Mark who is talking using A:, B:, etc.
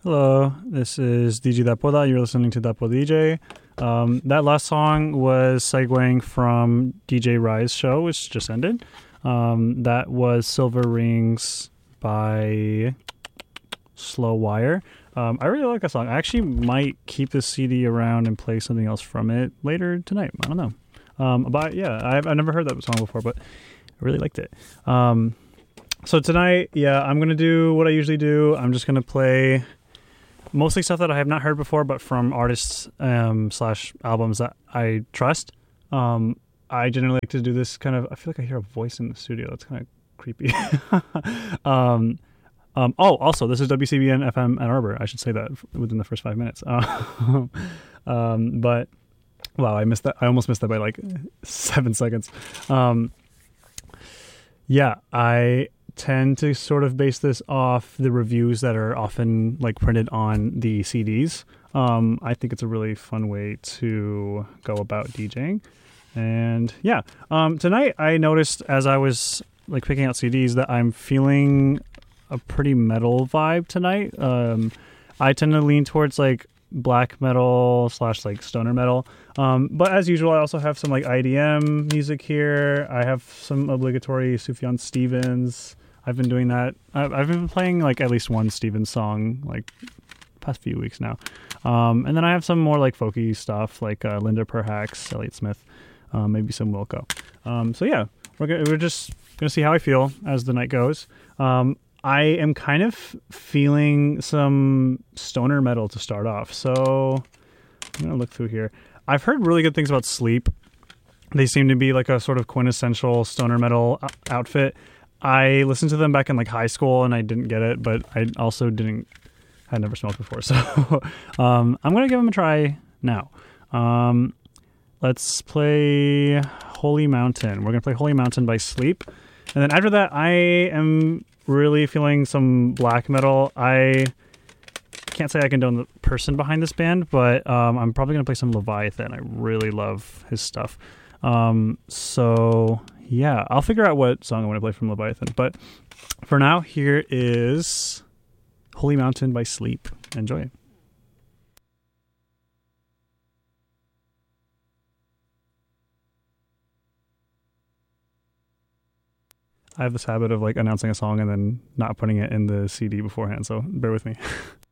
A: Hello, this is DJ Dapoda. You're listening to Dapo DJ. That last song was segueing from DJ Rise show, which just ended. That was Silver Rings by Slow Wire. I really like that song. I actually might keep this CD around and play something else from it later tonight. I don't know. But yeah, I've never heard that song before, but I really liked it. So tonight, I'm going to do what I usually do. I'm just going to play mostly stuff that I have not heard before, but from artists slash albums that I trust. I generally like to do this kind of, I feel like I hear a voice in the studio. That's kind of creepy. Also, this is WCBN FM Ann Arbor. I should say that within the first 5 minutes. But wow, I missed that. I almost missed that by like 7 seconds. I tend to sort of base this off the reviews that are often like printed on the CDs. I think it's a really fun way to go about DJing. And tonight I noticed as I was like picking out CDs that I'm feeling a pretty metal vibe tonight. I tend to lean towards like black metal / like stoner metal. But as usual, I also have some like IDM music here. I have some obligatory Sufjan Stevens. I've been doing that. I've been playing like at least one Stevens song like past few weeks now. And then I have some more like folky stuff like Linda Perhacs, Elliott Smith, maybe some Wilco. We're just gonna see how I feel as the night goes. I am kind of feeling some stoner metal to start off. So I'm going to look through here. I've heard really good things about Sleep. They seem to be like a sort of quintessential stoner metal outfit. I listened to them back in like high school and I didn't get it, but I also had never smoked before. So I'm going to give them a try now. Let's play Holy Mountain. We're going to play Holy Mountain by Sleep. And then after that, I am really feeling some black metal. I can't say I condone the person behind this band, but I'm probably going to play some Leviathan. I really love his stuff. I'll figure out what song I want to play from Leviathan. But for now, here is Holy Mountain by Sleep. Enjoy. I have this habit of like announcing a song and then not putting it in the CD beforehand, so bear with me.